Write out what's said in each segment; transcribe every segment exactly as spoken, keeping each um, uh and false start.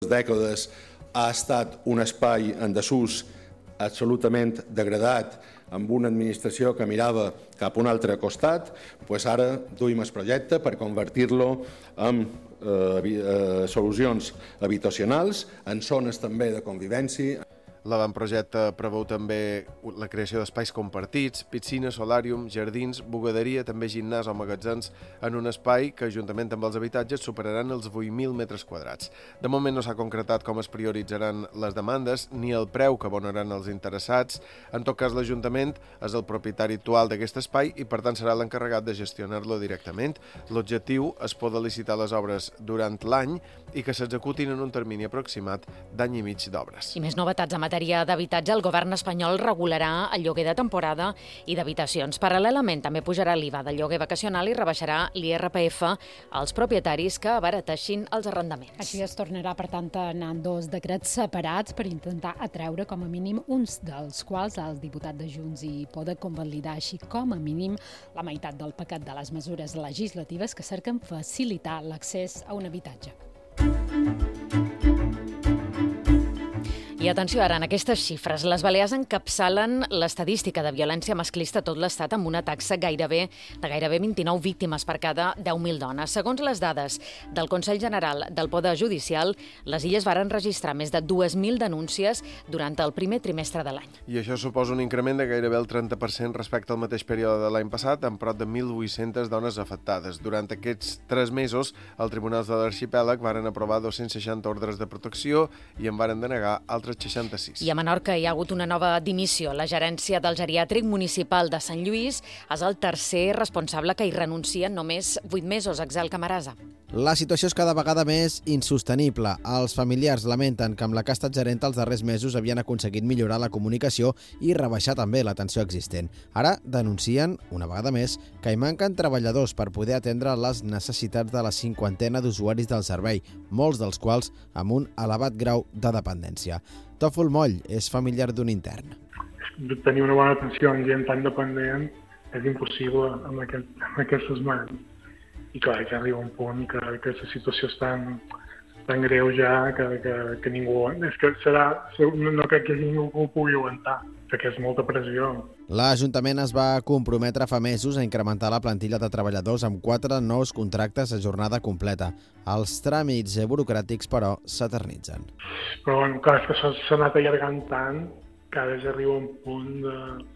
dècades ha estat un espai en desús absolutament degradat, amb una administració que mirava cap a un altre costat, doncs ara duim el projecte per convertir-lo en eh, solucions habitacionals, en zones també de convivència. L'avantprojecte preveu també la creació d'espais compartits, piscina, solàrium, jardins, bugaderia, també gimnàs o magatzems en un espai que, juntament amb els habitatges, superaran els vuit mil metres quadrats. De moment no s'ha concretat com es prioritzaran les demandes ni el preu que abonaran els interessats. En tot cas, l'Ajuntament és el propietari actual d'aquest espai i, per tant, serà l'encarregat de gestionar-lo directament. L'objectiu és poder licitar les obres durant l'any i que s'executin en un termini aproximat d'any i mig d'obres. I més novetats en matèria d'habitatge, el govern espanyol regularà el lloguer de temporada i d'habitacions. Paral·lelament, també pujarà l'I V A del lloguer vacacional i rebaixarà l'I R P F als propietaris que abarateixin els arrendaments. Així es tornarà, per tant, a anar en dos decrets separats per intentar atreure com a mínim uns dels quals el diputat de Junts hi poda convalidar així com a mínim la meitat del paquet de les mesures legislatives que cerquen facilitar l'accés a un habitatge. I atenció ara, en aquestes xifres, les Balears encapçalen l'estadística de violència masclista a tot l'Estat amb una taxa gairebé de gairebé vint-i-nou víctimes per cada deu mil dones. Segons les dades del Consell General del Poder Judicial, les Illes varen registrar més de dues mil denúncies durant el primer trimestre de l'any. I això suposa un increment de gairebé el trenta per cent respecte al mateix període de l'any passat, amb prop de mil vuit-centes dones afectades. Durant aquests tres mesos, els tribunals de l'arxipèlag varen aprovar dos-cents seixanta ordres de protecció i en varen denegar altres seixanta-sis. I a Menorca hi ha hagut una nova dimissió. La gerència del geriàtric municipal de Sant Lluís és el tercer responsable que hi renuncia en només vuit mesos, Axel Camarasa. La situació és cada vegada més insostenible. Els familiars lamenten que amb la que ha estat gerent els darrers mesos havien aconseguit millorar la comunicació i rebaixar també l'atenció existent. Ara denuncien, una vegada més, que hi manquen treballadors per poder atendre les necessitats de la cinquantena d'usuaris del servei, molts dels quals amb un elevat grau de dependència. Tòfol Moll és familiar d'un intern. Tenir una bona atenció en gent tan dependent és impossible amb, aquest, amb aquestes mans. I clar, que arriba un punt que, que la situació és tan, tan greu ja que, que, que ningú... És que serà... No crec que ningú ho pugui aguantar, perquè és molta pressió. L'Ajuntament es va comprometre fa mesos a incrementar la plantilla de treballadors amb quatre nous contractes a jornada completa. Els tràmits burocràtics, però, s'eternitzen. Però, bueno, clar, és que s'ha anat allargant tant que ara ja arriba un punt de...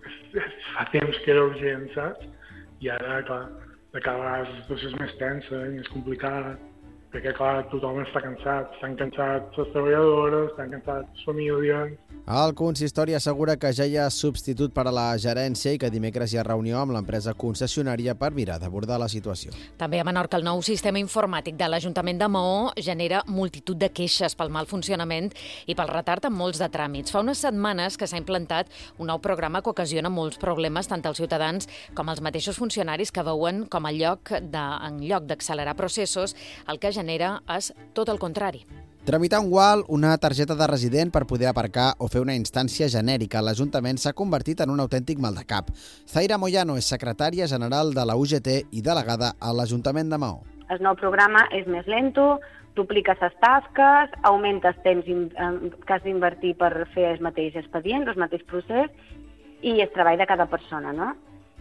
Fa temps que era urgent, saps? I ara, clar, de cada vegada la situació és més tensa i més complicada, perquè, clar, tothom està cansat. Estan cansats les treballadores, estan cansats les famílies. El consistori assegura que ja hi ha substitut per a la gerència i que dimecres hi ha reunió amb l'empresa concessionària per mirar d'abordar la situació. També a Menorca el nou sistema informàtic de l'Ajuntament de Maó genera multitud de queixes pel mal funcionament i pel retard en molts de tràmits. Fa unes setmanes que s'ha implantat un nou programa que ocasiona molts problemes tant als ciutadans com als mateixos funcionaris que veuen com a lloc de, en lloc d'accelerar processos el que genera és tot el contrari. Tramitar un gual, una targeta de resident per poder aparcar o fer una instància genèrica a l'Ajuntament s'ha convertit en un autèntic maldecap. Zaira Moyano és secretària general de la U G T i delegada a l'Ajuntament de Maó. El nou programa és més lento, dupliques les tasques, augmentes temps que has d'invertir per fer el mateix expedient, el mateix procés, i el treball de cada persona, no?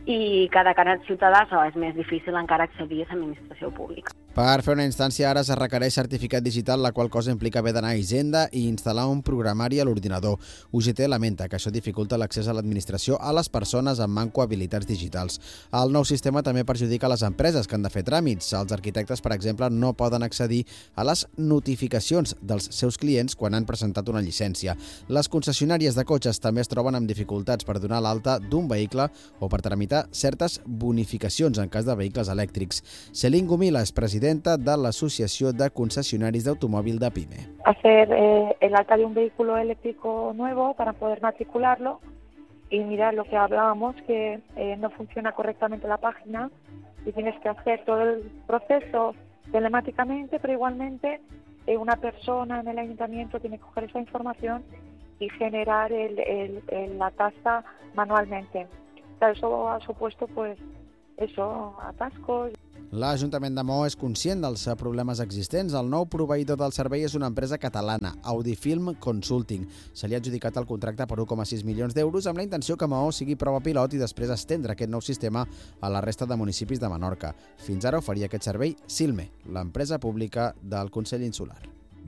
I cada cara ciutadà és més difícil encara accedir a l'administració pública. Per fer una instància ara es requereix certificat digital, la qual cosa implica haver d'anar a Hisenda i instal·lar un programari a l'ordinador. U G T lamenta que això dificulta l'accés a l'administració a les persones amb manco habilitats digitals. El nou sistema també perjudica les empreses que han de fer tràmits. Els arquitectes, per exemple, no poden accedir a les notificacions dels seus clients quan han presentat una llicència. Les concessionàries de cotxes també es troben amb dificultats per donar l'alta d'un vehicle o per tramitar certes bonificacions en cas de vehicles elèctrics. Celine Gomila és presidenta de l'Asociación de Concesionarios de Automóvil de PYME. Hacer eh, el alta de un vehículo eléctrico nuevo para poder matricularlo y mirar lo que hablábamos, que eh, no funciona correctamente la página y tienes que hacer todo el proceso telemáticamente, pero igualmente eh, una persona en el ayuntamiento tiene que coger esa información y generar el, el, el, la tasa manualmente. Eso ha supuesto, pues, eso, atascos. L'Ajuntament de Maó és conscient dels problemes existents. El nou proveïdor del servei és una empresa catalana, Audifilm Consulting. Se li ha adjudicat el contracte per un coma sis milions d'euros amb la intenció que Maó sigui prova pilot i després estendre aquest nou sistema a la resta de municipis de Menorca. Fins ara oferia aquest servei Silme, l'empresa pública del Consell Insular.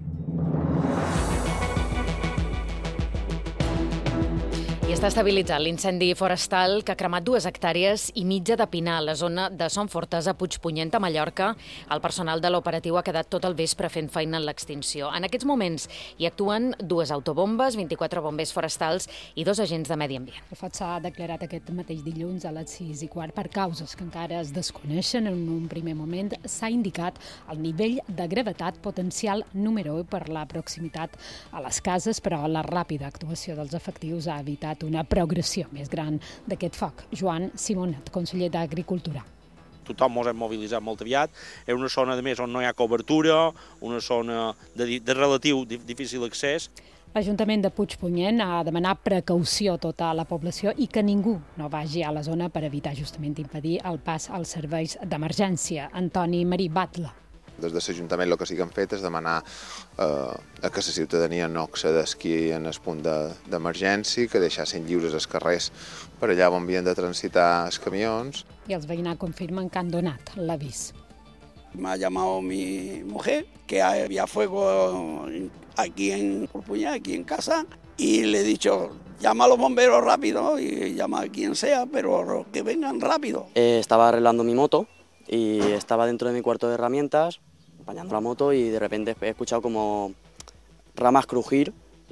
I està estabilitzat l'incendi forestal que ha cremat dues hectàrees i mitja de pinar a la zona de Son Fortes a Puigpunyent, a Mallorca. El personal de l'operatiu ha quedat tot el vespre fent feina en l'extinció. En aquests moments hi actuen dues autobombes, vint-i-quatre bombers forestals i dos agents de medi ambient. El foc s'ha declarat aquest mateix dilluns a les sis i quart per causes que encara es desconeixen. En un primer moment s'ha indicat el nivell de gravetat potencial número u per la proximitat a les cases, però la ràpida actuació dels efectius ha evitat una progressió més gran d'aquest foc. Joan Simonet, conseller d'Agricultura. Tothom ens hem mobilitzat molt aviat. És una zona, a més, on no hi ha cobertura, una zona de, de relatiu difícil accés. L'Ajuntament de Puigpunyent ha demanat precaució a tota la població i que ningú no vagi a la zona per evitar justament impedir el pas als serveis d'emergència. Antoni Marí Batla. Des de l'Ajuntament el que sí que han fet és demanar eh, a que la ciutadania no accedesqui en el punt d'emergència, que deixassin lliures els carrers per allà on havien de transitar els camions. I els veïnats confirmen que han donat l'avís. Me ha llamado mi mujer que había fuego aquí en Puigpunyent, aquí en casa, y le he dicho, llama a los bomberos rápido y llama a quien sea, pero que vengan rápido. Eh, estaba arreglando mi moto y estaba dentro de mi cuarto de herramientas, apañando la moto, y de repente he escuchado como ramas crujir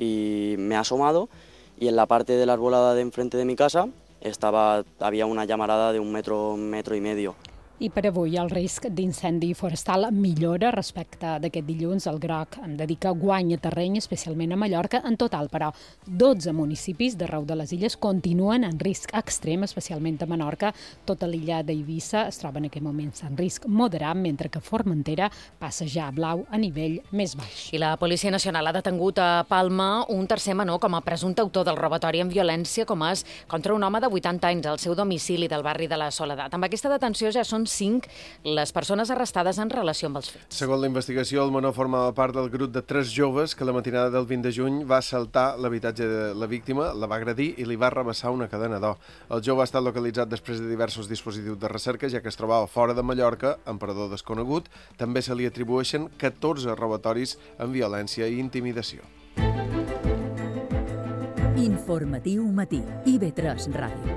y me he asomado, y en la parte de la arbolada de enfrente de mi casa estaba, había una llamarada de un metro, metro y medio. I per avui el risc d'incendi forestal millora respecte d'aquest dilluns. El Groc em dedica guany a terreny, especialment a Mallorca. En total, però, dotze municipis d'arreu de les illes continuen en risc extrem, especialment a Menorca. Tota l'illa d'Eivissa es troba en aquest moment en risc moderat, mentre que Formentera passa ja a blau a nivell més baix. I la Policia Nacional ha detengut a Palma un tercer menor com a presumpte autor del robatori amb violència com és contra un home de vuitanta anys al seu domicili del barri de la Soledat. Amb aquesta detenció ja són cinc les persones arrestades en relació amb els fets. Segons la investigació, el menor formava part del grup de tres joves que la matinada del vint de juny va assaltar l'habitatge de la víctima, la va agredir i li va arrabassar una cadena d'or. El jove ha estat localitzat després de diversos dispositius de recerca, ja que es trobava fora de Mallorca, en parador desconegut. També se li atribueixen catorze robatoris amb violència i intimidació. Informatiu matí, I B tres Ràdio.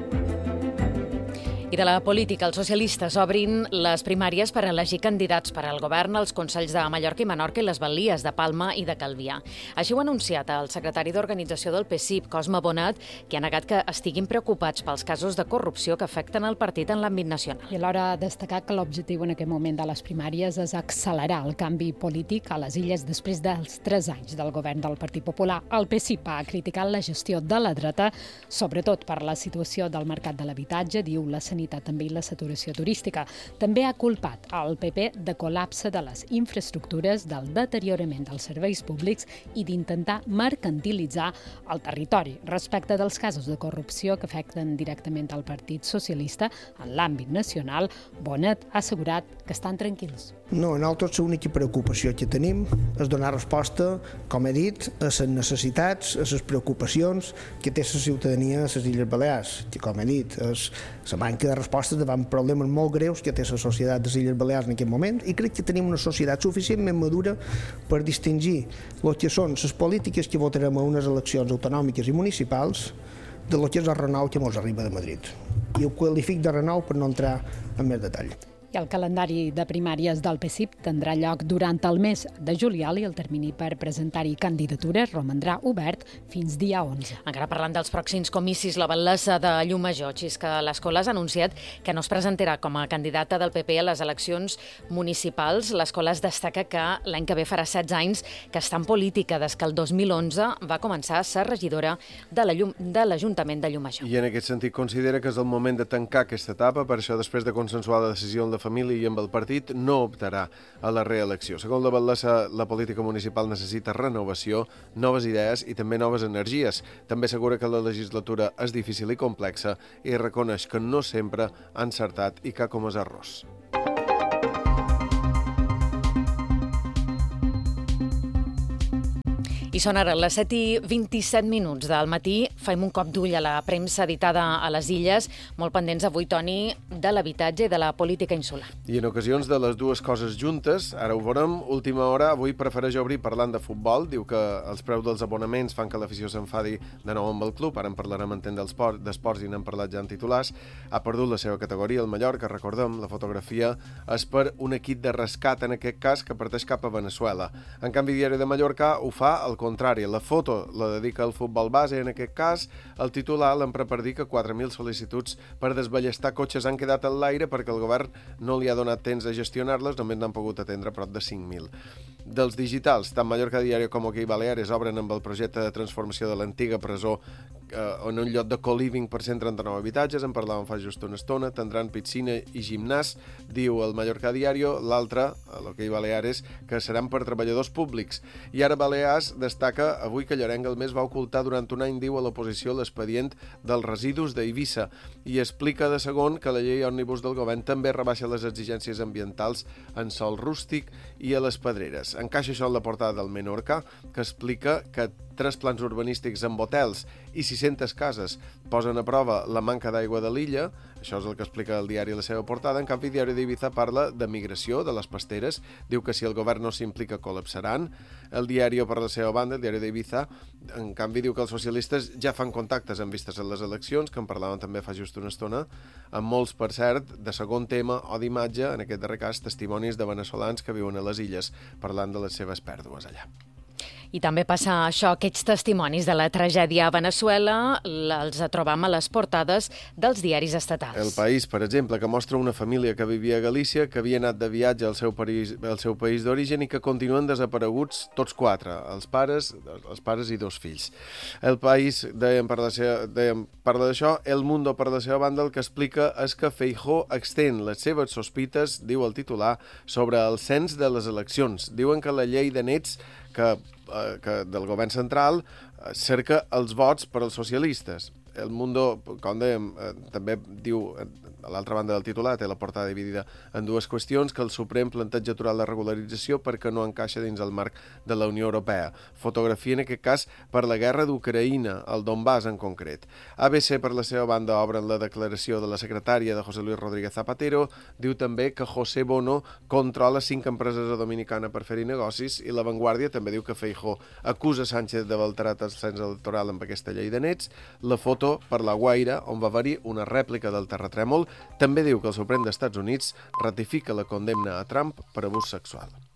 I de la política, els socialistes obrin les primàries per elegir candidats per al govern als Consells de Mallorca i Menorca i les Balies de Palma i de Calvià. Així ho ha anunciat el secretari d'Organització del P S I P, Cosme Bonat, que ha negat que estiguin preocupats pels casos de corrupció que afecten el partit en l'àmbit nacional. I alhora destacar que l'objectiu en aquest moment de les primàries és accelerar el canvi polític a les illes després dels tres anys del govern del Partit Popular. El P S I P ha criticat la gestió de la dreta, sobretot per la situació del mercat de l'habitatge, diu la sanitat també la saturació turística. També ha culpat al P P de col·lapse de les infraestructures, del deteriorament dels serveis públics i d'intentar mercantilitzar el territori. Respecte dels casos de corrupció que afecten directament al Partit Socialista en l'àmbit nacional, Bonet ha assegurat que estan tranquils. No, nosaltres l'única preocupació que tenim és donar resposta, com he dit, a les necessitats, a les preocupacions que té la ciutadania a les Illes Balears, que, com he dit, és la manca de respostes davant problemes molt greus que té la societat de les Illes Balears en aquest moment, i crec que tenim una societat suficientment madura per distingir el que són les polítiques que votarem a unes eleccions autonòmiques i municipals de lo que és el renou que ens arriba de Madrid. I ho qualific de renou per no entrar en més detall. I el calendari de primàries del P S I P tindrà lloc durant el mes de juliol i el termini per presentar-hi candidatures romandrà obert fins dia onze. Encara parlant dels pròxims comicis, la batllessa de Llumajor, Xisca Lescola, ha anunciat que no es presentarà com a candidata del P P a les eleccions municipals. L'escola es destaca que l'any que ve farà setze anys que està en política, des que el dos mil onze va començar a ser regidora de l'Ajuntament de Llumajor. I en aquest sentit considera que és el moment de tancar aquesta etapa, per això després de consensuar la decisió en la família i amb el partit no optarà a la reelecció. Segons la batllessa, la política municipal necessita renovació, noves idees i també noves energies. També assegura que la legislatura és difícil i complexa i reconeix que no sempre ha encertat i que ha comès errors. I són ara les set i vint-i-set minuts del matí. Fem un cop d'ull a la premsa editada a les Illes, molt pendents avui, Toni, de l'habitatge i de la política insular. I en ocasions de les dues coses juntes, ara ho veurem, última hora, avui prefereix obrir parlant de futbol. Diu que els preus dels abonaments fan que l'afició s'enfadi de nou amb el club. Ara en parlarem en temps d'esports i n'hem parlat ja en titulars. Ha perdut la seva categoria, el Mallorca, recordem, la fotografia és per un equip de rescat, en aquest cas, que parteix cap a Veneçuela. En canvi, Diari de Mallorca ho fa al contrari. La foto la dedica al futbol base, en aquest cas. El titular l'empra per dir que quatre mil sol·licituds per desballestar cotxes han quedat en l'aire perquè el govern no li ha donat temps de gestionar-les, només n'han pogut atendre prop de cinc mil. Dels digitals, tant Mallorca Diario com OK Baleares obren amb el projecte de transformació de l'antiga presó eh, en un lloc de co-living per cent trenta-nou habitatges, en parlàvem fa just una estona, tindran piscina i gimnàs, diu el Mallorca Diario, l'altre, l'OK Baleares, que seran per treballadors públics. I ara Balears destaca avui que Llorenga el Mes va ocultar durant un any, diu, a l'oposició l'expedient dels residus d'Eivissa i explica de segon que la llei òmnibus del govern també rebaixa les exigències ambientals en sòl rústic i a les pedreres. Encaixa això en la portada del Menorca, que explica que tres plans urbanístics amb hotels i sis-centes cases posen a prova la manca d'aigua de l'illa. Això és el que explica el diari a la seva portada. En canvi, el Diari d'Ibiza parla de migració de les pasteres. Diu que si el govern no s'implica, col·lapsaran. El diari, per la seva banda, el Diari d'Ibiza, en canvi, diu que els socialistes ja fan contactes en vistes a les eleccions, que en parlàvem també fa just una estona, amb molts, per cert, de segon tema o d'imatge, en aquest darrer cas, testimonis de veneçolans que viuen a les illes, parlant de les seves pèrdues allà. I també passa això, aquests testimonis de la tragèdia a Veneçuela, els trobam a les portades dels diaris estatals. El País, per exemple, que mostra una família que vivia a Galícia, que havia anat de viatge al seu país, al seu país d'origen i que continuen desapareguts tots quatre, els pares, els pares i dos fills. El País, dèiem, per la seva, dèiem, parla d'això. El Mundo, per la seva banda, el que explica és que Feijóo extén les seves sospites, diu el titular, sobre el cens de les eleccions. Diuen que la llei de nets que que del govern central cerca els vots per als socialistes. El Mundo, com dèiem, eh, també diu, a l'altra banda del titular, té la portada dividida en dues qüestions, que el Suprem planteja aturar la regularització perquè no encaixa dins el marc de la Unió Europea. Fotografia, en aquest cas, per la guerra d'Ucraïna, el Donbass en concret. A B C, per la seva banda, obren la declaració de la secretària de José Luis Rodríguez Zapatero. Diu també que José Bono controla cinc empreses a Dominicana per fer-hi negocis, i La Vanguardia també diu que Feijóo acusa Sánchez d'adulterat el cens electoral amb aquesta llei de nets. La foto per La Guaira, on va haver-hi una rèplica del terratrèmol. També diu que el Suprem d'Estats Units ratifica la condemna a Trump per abús sexual.